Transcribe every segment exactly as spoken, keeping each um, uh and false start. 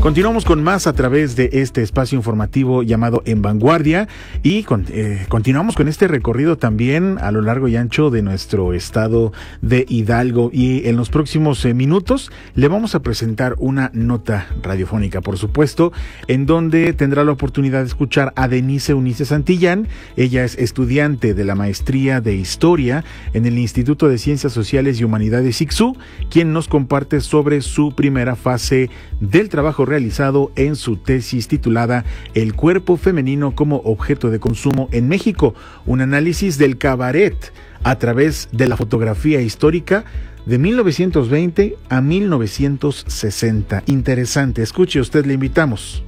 Continuamos con más a través de este espacio informativo llamado En Vanguardia y con, eh, continuamos con este recorrido también a lo largo y ancho de nuestro estado de Hidalgo, y en los próximos eh, minutos le vamos a presentar una nota radiofónica, por supuesto, en donde tendrá la oportunidad de escuchar a Denise Eunice Santillán. Ella es estudiante de la maestría de Historia en el Instituto de Ciencias Sociales y Humanidades I C S U, quien nos comparte sobre su primera fase del trabajo realizado realizado en su tesis titulada El cuerpo femenino como objeto de consumo en México, un análisis del cabaret a través de la fotografía histórica de mil novecientos veinte a mil novecientos sesenta. Interesante, escuche usted, le invitamos.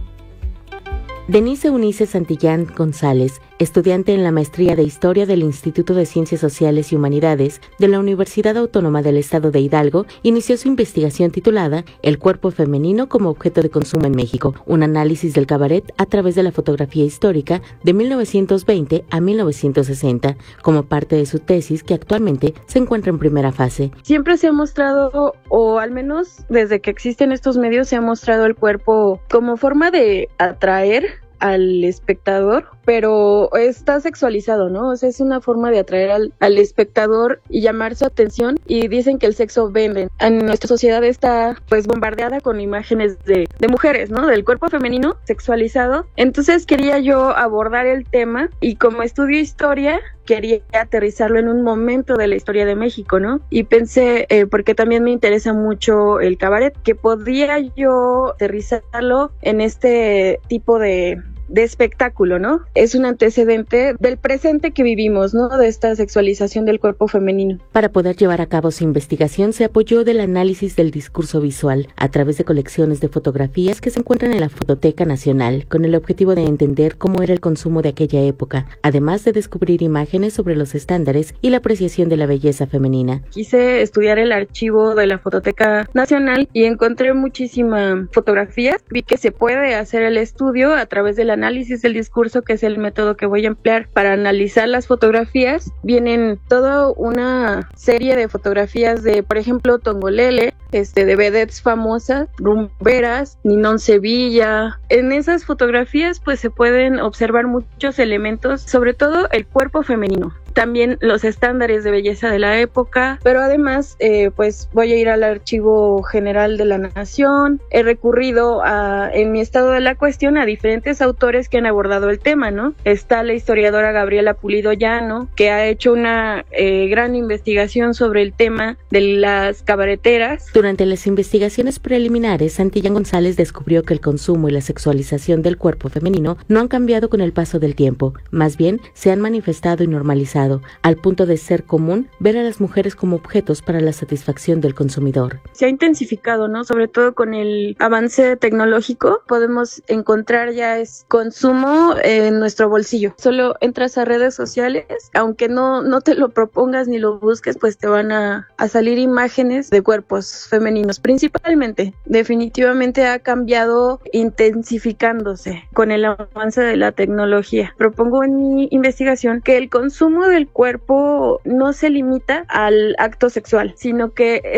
Denise Eunice Santillán González, estudiante en la maestría de Historia del Instituto de Ciencias Sociales y Humanidades de la Universidad Autónoma del Estado de Hidalgo, inició su investigación titulada El cuerpo femenino como objeto de consumo en México, un análisis del cabaret a través de la fotografía histórica de mil novecientos veinte a mil novecientos sesenta, como parte de su tesis que actualmente se encuentra en primera fase. Siempre se ha mostrado, o al menos desde que existen estos medios, se ha mostrado el cuerpo como forma de atraer al espectador, pero está sexualizado, ¿no? O sea, es una forma de atraer al, al espectador y llamar su atención, y dicen que el sexo vende. En nuestra sociedad está pues bombardeada con imágenes de, de mujeres, ¿no? Del cuerpo femenino sexualizado. Entonces quería yo abordar el tema, y como estudio historia, quería aterrizarlo en un momento de la historia de México, ¿no? Y pensé, eh, porque también me interesa mucho el cabaret, que podría yo aterrizarlo en este tipo de... de espectáculo, ¿no? Es un antecedente del presente que vivimos, ¿no? De esta sexualización del cuerpo femenino. Para poder llevar a cabo su investigación, se apoyó del análisis del discurso visual a través de colecciones de fotografías que se encuentran en la Fototeca Nacional, con el objetivo de entender cómo era el consumo de aquella época, además de descubrir imágenes sobre los estándares y la apreciación de la belleza femenina. Quise estudiar el archivo de la Fototeca Nacional y encontré muchísimas fotografías. Vi que se puede hacer el estudio a través de la análisis del discurso, que es el método que voy a emplear para analizar las fotografías. Vienen toda una serie de fotografías de, por ejemplo, Tongolele, este, de vedettes famosas, rumberas, Ninón Sevilla. En esas fotografías pues se pueden observar muchos elementos, sobre todo el cuerpo femenino, también los estándares de belleza de la época, pero además eh, pues voy a ir al Archivo General de la Nación. He recurrido a, en mi estado de la cuestión, a diferentes autores que han abordado el tema, ¿no? Está la historiadora Gabriela Pulido Llano, que ha hecho una eh, gran investigación sobre el tema de las cabareteras. Durante las investigaciones preliminares, Santillán González descubrió que el consumo y la sexualización del cuerpo femenino no han cambiado con el paso del tiempo, más bien se han manifestado y normalizado, al punto de ser común ver a las mujeres como objetos para la satisfacción del consumidor. Se ha intensificado, ¿no? Sobre todo con el avance tecnológico, podemos encontrar ya es consumo en nuestro bolsillo. Solo entras a redes sociales, aunque no, no te lo propongas ni lo busques, pues te van a, a salir imágenes de cuerpos femeninos, principalmente. Definitivamente ha cambiado, intensificándose con el avance de la tecnología. Propongo en mi investigación que el consumo del cuerpo no se limita al acto sexual, sino que